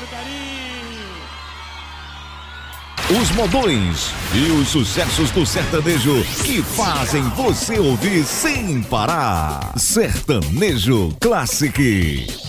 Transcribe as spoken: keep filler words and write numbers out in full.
pelo carinho. Os modões e os sucessos do sertanejo que fazem você ouvir sem parar. Sertanejo Classic.